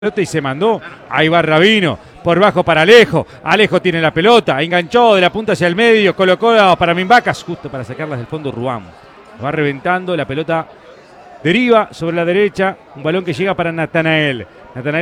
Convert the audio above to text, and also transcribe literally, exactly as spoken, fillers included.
Y se mandó, ahí va Rabino, por bajo para Alejo, Alejo tiene la pelota, enganchó de la punta hacia el medio, colocó para Mimbacas, justo para sacarlas del fondo Ruán. Va reventando, la pelota deriva sobre la derecha, un balón que llega para Natanael. Natanael